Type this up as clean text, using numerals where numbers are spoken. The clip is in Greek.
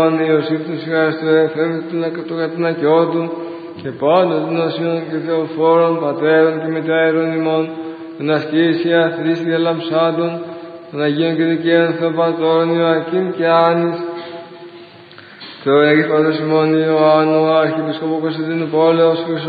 Ιωσήφ του Σιχάριστου Εφέμ του Κατουνακιώτου και πάντων των Οσίων και Θεοφόρων Πατέρων και Μεταέρων ημών, των ασκήσια θρήσι και λαμψάντων, των Αγίων και Δικαίων Θεοπατώρων Ιωακήμ και Άνης, του Αγίου Πατρός ημών Ιωάννου, Αρχιεπισκόπου Κωνσταντίνου Πόλεως,